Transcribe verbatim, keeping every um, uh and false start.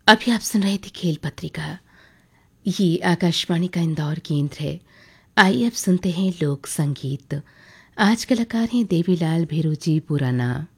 अभी आप सुन रहे थे खेल पत्रिका। ये आकाशवाणी का इंदौर केंद्र है। आइए अब सुनते हैं लोक संगीत। आज कलाकार हैं देवीलाल भेरू जी पुराना।